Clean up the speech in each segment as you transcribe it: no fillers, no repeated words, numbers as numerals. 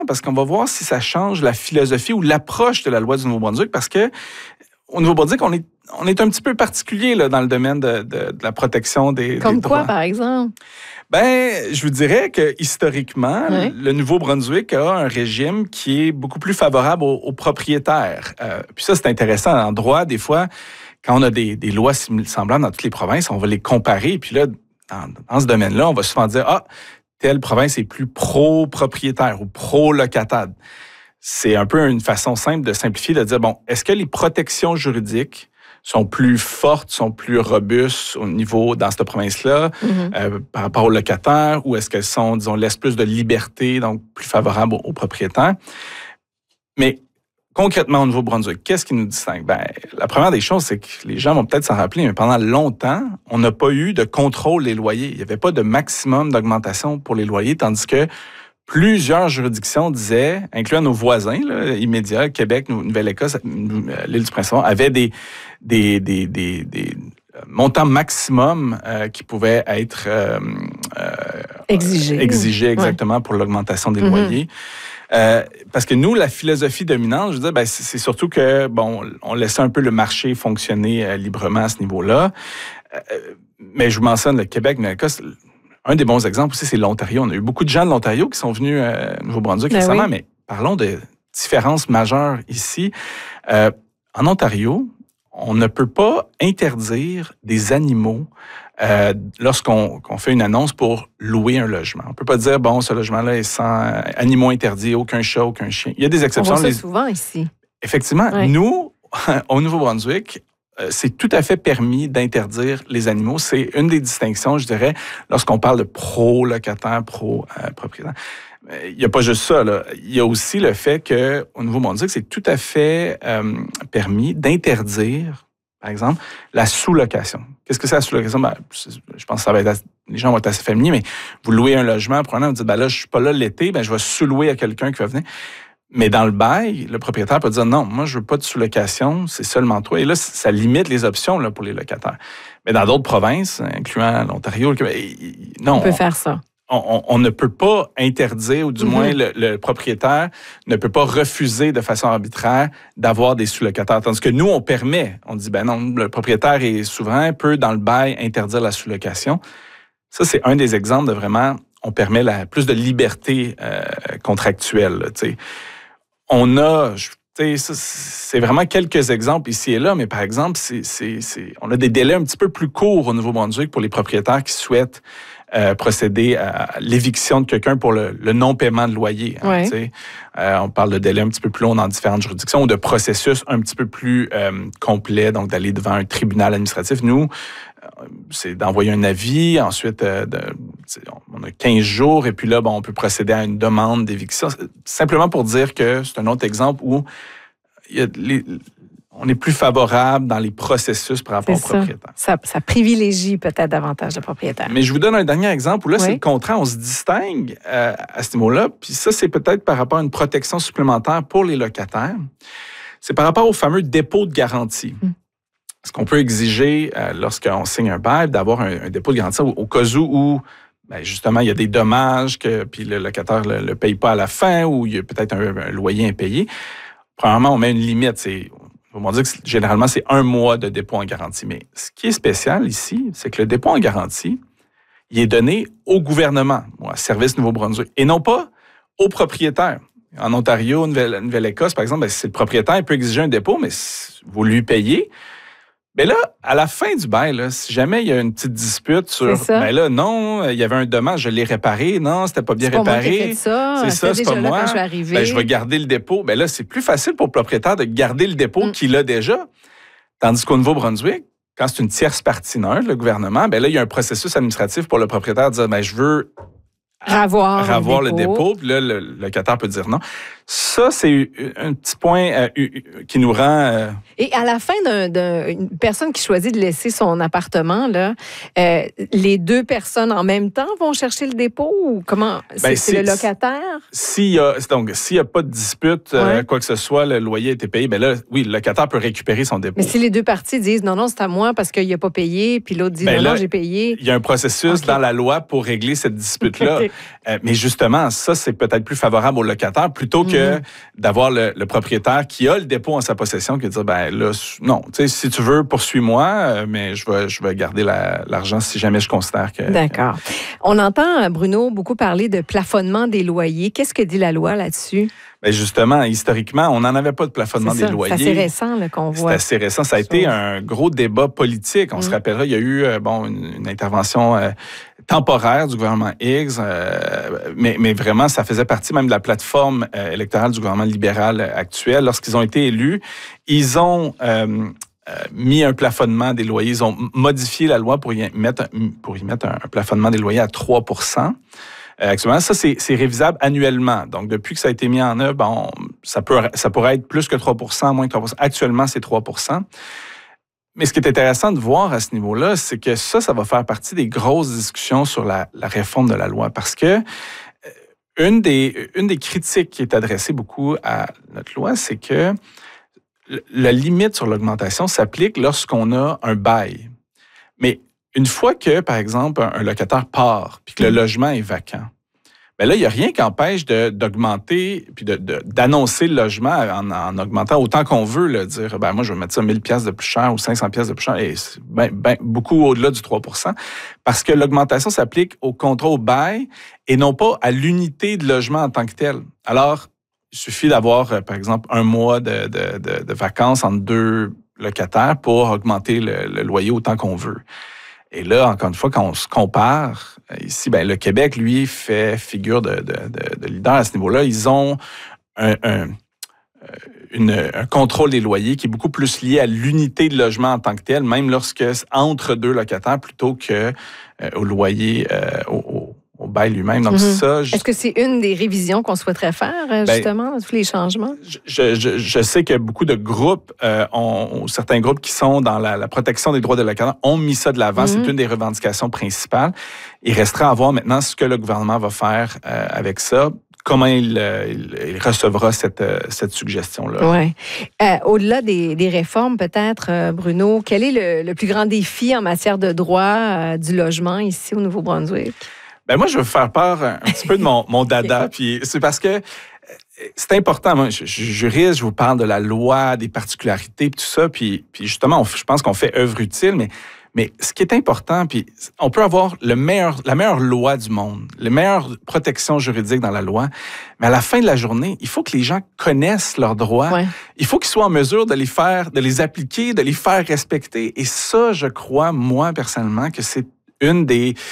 parce qu'on va voir si ça change la philosophie ou l'approche de la loi du Nouveau-Brunswick, parce que au Nouveau-Brunswick, on est un petit peu particulier là, dans le domaine de la protection des Comme des droits. quoi, par exemple? Je vous dirais que historiquement, le Nouveau-Brunswick a un régime qui est beaucoup plus favorable aux propriétaires. Puis ça, c'est intéressant. En droit, des fois, quand on a des lois semblables dans toutes les provinces, on va les comparer. Puis là, dans ce domaine-là, on va souvent dire, telle province est plus pro-propriétaire ou pro-locataire. C'est un peu une façon simple de simplifier, de dire, est-ce que les protections juridiques sont plus fortes, sont plus robustes au niveau, dans cette province-là, par rapport aux locataires, ou est-ce qu'elles sont, disons, laissent plus de liberté, donc plus favorables aux propriétaires? Mais concrètement, au Nouveau-Brunswick, qu'est-ce qui nous distingue? La première des choses, c'est que les gens vont peut-être s'en rappeler, mais pendant longtemps, on n'a pas eu de contrôle des loyers. Il n'y avait pas de maximum d'augmentation pour les loyers, tandis que plusieurs juridictions disaient, incluant nos voisins là, immédiats, Québec, Nouvelle-Écosse, l'île du Prince-Édouard, avaient des montants maximum qui pouvaient être exigés exactement pour l'augmentation des loyers. Parce que nous, la philosophie dominante, je veux dire, c'est surtout que, on laissait un peu le marché fonctionner librement à ce niveau-là. Mais je vous mentionne le Québec, Nouvelle-Écosse. Un des bons exemples aussi, c'est l'Ontario. On a eu beaucoup de gens de l'Ontario qui sont venus à Nouveau-Brunswick récemment, mais parlons de différences majeures ici. En Ontario, on ne peut pas interdire des animaux lorsqu'on fait une annonce pour louer un logement. On ne peut pas dire, ce logement-là est sans animaux interdits, aucun chat, aucun chien. Il y a des exceptions. On voit ça souvent ici. Effectivement. Nous, au Nouveau-Brunswick, c'est tout à fait permis d'interdire les animaux. C'est une des distinctions, je dirais, lorsqu'on parle de pro-locataire, pro-propriétaire. Il n'y a pas juste ça. Là. Il y a aussi le fait qu'au Nouveau-Brunswick, c'est tout à fait permis d'interdire, par exemple, la sous-location. Qu'est-ce que c'est la sous-location? Je pense que ça va être les gens vont être assez familiers, mais vous louez un logement, prenez, vous dites, là, je ne suis pas là l'été, je vais sous-louer à quelqu'un qui va venir. Mais dans le bail, le propriétaire peut dire non, moi, je veux pas de sous-location, c'est seulement toi. Et là, ça limite les options là, pour les locataires. Mais dans d'autres provinces, incluant l'Ontario, non. On peut faire ça. On ne peut pas interdire, ou du moins le propriétaire ne peut pas refuser de façon arbitraire d'avoir des sous-locataires. Tandis que nous, on permet. On dit, non, le propriétaire est souverain, peut dans le bail interdire la sous-location. Ça, c'est un des exemples de vraiment, on permet plus de liberté contractuelle. Là, on a, c'est vraiment quelques exemples ici et là, mais par exemple, on a des délais un petit peu plus courts au Nouveau-Brunswick pour les propriétaires qui souhaitent procéder à l'éviction de quelqu'un pour le non-paiement de loyer. On parle de délais un petit peu plus longs dans différentes juridictions ou de processus un petit peu plus complet, donc d'aller devant un tribunal administratif. Nous, c'est d'envoyer un avis, ensuite on a 15 jours et puis là, on peut procéder à une demande d'éviction. Simplement pour dire que c'est un autre exemple où on est plus favorable dans les processus par rapport aux propriétaires. Ça privilégie peut-être davantage le propriétaire. Mais je vous donne un dernier exemple où là, c'est le contraire. On se distingue à ce niveau-là. Puis ça, c'est peut-être par rapport à une protection supplémentaire pour les locataires. C'est par rapport au fameux dépôt de garantie. Est-ce qu'on peut exiger, lorsqu'on signe un bail, d'avoir un dépôt de garantie au cas où justement, il y a des dommages, puis le locataire ne le paye pas à la fin ou il y a peut-être un loyer impayé. Premièrement, on met une limite. On va dire que généralement, c'est 1 mois de dépôt en garantie. Mais ce qui est spécial ici, c'est que le dépôt en garantie, il est donné au gouvernement, à Service Nouveau-Brunswick, et non pas au propriétaire. En Ontario, Nouvelle-Écosse, par exemple, si le propriétaire il peut exiger un dépôt, mais vous lui payez. Mais là, à la fin du bail, là, si jamais il y a une petite dispute sur, non, il y avait un dommage, je l'ai réparé, non, c'était pas bien réparé. C'est ça, c'est pas moi. Quand je suis arrivé. Je vais garder le dépôt. Là, c'est plus facile pour le propriétaire de garder le dépôt qu'il a déjà. Tandis qu'au Nouveau-Brunswick, quand c'est une tierce partie neutre, le gouvernement, là, il y a un processus administratif pour le propriétaire de dire, je veux ravoir le dépôt. Puis là, le locataire peut dire non. Ça, c'est un petit point qui nous rend... Et à la fin d'une personne qui choisit de laisser son appartement, là, les deux personnes en même temps vont chercher le dépôt ou comment? C'est le locataire? S'il y a pas de dispute, quoi que ce soit, le loyer a été payé, bien là, oui, le locataire peut récupérer son dépôt. Mais si les deux parties disent non, c'est à moi parce qu'il n'a pas payé, puis l'autre dit non, j'ai payé. Il y a un processus dans la loi pour régler cette dispute-là. Mais justement, ça, c'est peut-être plus favorable au locataire plutôt que d'avoir le propriétaire qui a le dépôt en sa possession qui dit ben là, non, tu sais, si tu veux, poursuis-moi, mais je vais garder l'argent si jamais je considère que... D'accord. On entend, Bruno, beaucoup parler de plafonnement des loyers. Qu'est-ce que dit la loi là-dessus? Bien justement, historiquement, on n'en avait pas de plafonnement des loyers. C'est assez récent là, qu'on voit. C'est assez récent. Ça a été un gros débat politique. On se rappellera, il y a eu une intervention temporaire du gouvernement Higgs, mais vraiment, ça faisait partie même de la plateforme électorale du gouvernement libéral actuel. Lorsqu'ils ont été élus, ils ont mis un plafonnement des loyers. Ils ont modifié la loi pour y mettre un plafonnement des loyers à 3 %. Actuellement, ça, c'est révisable annuellement. Donc, depuis que ça a été mis en œuvre, ça pourrait être plus que 3 %, moins que 3 %. Actuellement, c'est 3 %. Mais ce qui est intéressant de voir à ce niveau-là, c'est que ça va faire partie des grosses discussions sur la réforme de la loi. Parce que une des critiques qui est adressée beaucoup à notre loi, c'est que la limite sur l'augmentation s'applique lorsqu'on a un bail. Mais une fois que, par exemple, un locataire part puis que le logement est vacant, bien là, il n'y a rien qui empêche d'augmenter puis d'annoncer le logement en augmentant autant qu'on veut, là, dire ben moi, je vais mettre ça 1 000 $ de plus cher ou 500 $ de plus cher, et c'est beaucoup au-delà du 3 % parce que l'augmentation s'applique au contrat au bail et non pas à l'unité de logement en tant que telle. Alors, il suffit d'avoir, par exemple, 1 mois de vacances entre deux locataires pour augmenter le loyer autant qu'on veut. Et là, encore une fois, quand on se compare, ici, ben, le Québec, lui, fait figure de leader à ce niveau-là. Ils ont un contrôle des loyers qui est beaucoup plus lié à l'unité de logement en tant que tel, même lorsque c'est entre deux locataires plutôt que au loyer, au bail lui-même. Donc ça, est-ce que c'est une des révisions qu'on souhaiterait faire, justement, tous les changements? Je sais que beaucoup de groupes, certains groupes qui sont dans la protection des droits des locataires ont mis ça de l'avant. C'est une des revendications principales. Il restera à voir maintenant ce que le gouvernement va faire avec ça. Comment il recevra cette suggestion-là. Oui. Au-delà des réformes, peut-être, Bruno, quel est le plus grand défi en matière de droit du logement ici au Nouveau-Brunswick? Ben moi, je veux faire part un petit peu de mon dada, puis c'est parce que c'est important. Moi, je suis juriste, je vous parle de la loi, des particularités, puis tout ça, puis justement, je pense qu'on fait œuvre utile, mais ce qui est important, puis on peut avoir la meilleure loi du monde, les meilleures protections juridiques dans la loi, mais à la fin de la journée, il faut que les gens connaissent leurs droits. Ouais. Il faut qu'ils soient en mesure de les appliquer, de les faire respecter. Et ça, je crois, moi, personnellement, que c'est un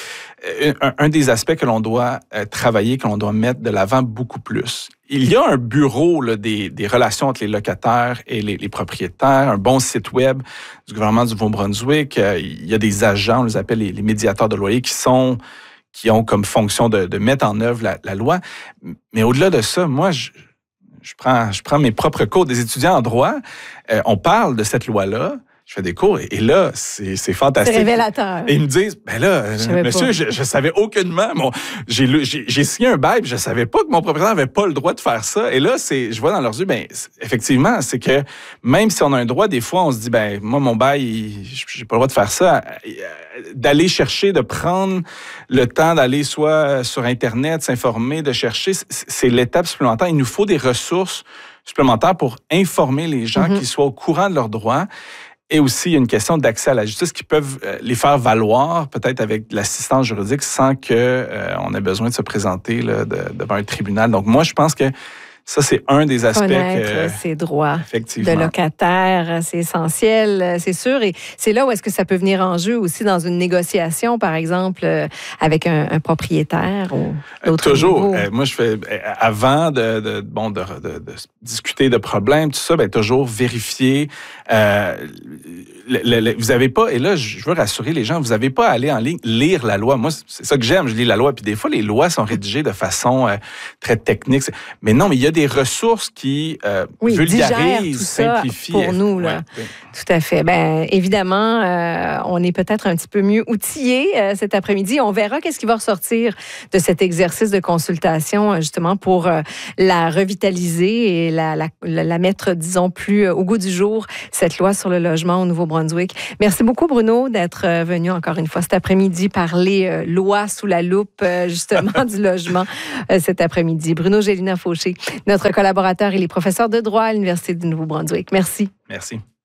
des aspects que l'on doit travailler, que l'on doit mettre de l'avant beaucoup plus. Il y a un bureau là, des relations entre les locataires et les propriétaires, un bon site web du gouvernement du Nouveau-Brunswick. Il y a des agents, on les appelle les médiateurs de loyer, qui ont comme fonction de mettre en œuvre la loi. Mais au-delà de ça, moi, je prends mes propres cours des étudiants en droit. On parle de cette loi-là. Je fais des cours et là, c'est fantastique. C'est révélateur. Et ils me disent, ben là, monsieur, je savais aucunement. J'ai signé un bail, puis je savais pas que mon propriétaire n'avait pas le droit de faire ça. Et là, je vois dans leurs yeux, ben effectivement, c'est que même si on a un droit, des fois, on se dit, ben moi, mon bail, j'ai pas le droit de faire ça. D'aller chercher, de prendre le temps d'aller soit sur Internet, s'informer, de chercher, c'est l'étape supplémentaire. Il nous faut des ressources supplémentaires pour informer les gens qu'ils soient au courant de leurs droits. Et aussi, il y a une question d'accès à la justice qui peuvent les faire valoir, peut-être avec de l'assistance juridique, sans qu'on ait besoin de se présenter là, devant un tribunal. Donc, moi, je pense que ça, c'est un des aspects. Connaître ses droits de locataire, c'est essentiel, c'est sûr. Et c'est là où est-ce que ça peut venir en jeu aussi dans une négociation, par exemple, avec un propriétaire ou d'autres toujours. Moi, je fais avant de discuter de problèmes, tout ça, toujours vérifier. Vous n'avez pas, et là, je veux rassurer les gens, vous n'avez pas à aller en ligne lire la loi. Moi, c'est ça que j'aime, je lis la loi. Puis des fois, les lois sont rédigées de façon très technique. Mais non, mais il y a des ressources qui vulgarisent, simplifient. Pour nous, là. Oui. Tout à fait. Bien, évidemment, on est peut-être un petit peu mieux outillés cet après-midi. On verra qu'est-ce qui va ressortir de cet exercice de consultation, justement, pour la revitaliser et la mettre, disons, plus au goût du jour, cette loi sur le logement au Nouveau-Brunswick. Merci beaucoup, Bruno, d'être venu encore une fois cet après-midi parler loi sous la loupe, justement, du logement cet après-midi. Bruno Gélina-Fauché, notre collaborateur, il est professeur de droit à l'Université du Nouveau-Brunswick. Merci. Merci.